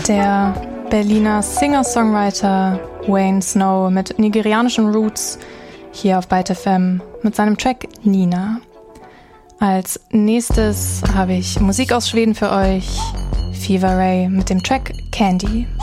Der Berliner Singer-Songwriter Wayne Snow mit nigerianischen Roots hier auf Byte FM mit seinem Track Nina. Als nächstes habe ich Musik aus Schweden für euch. Fever Ray mit dem Track Candy.